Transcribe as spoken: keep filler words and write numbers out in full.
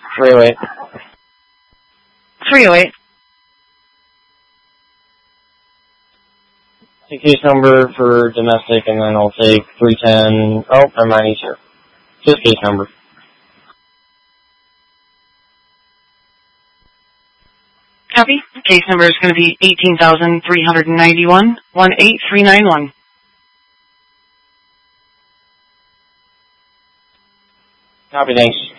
three oh eight. three oh eight. Take case number for domestic, and then I'll take three ten. Oh, never mind, he's here. Just case number. Copy. Case number is going to be eighteen thousand three hundred ninety-one, one eight three nine one. Copy, thanks.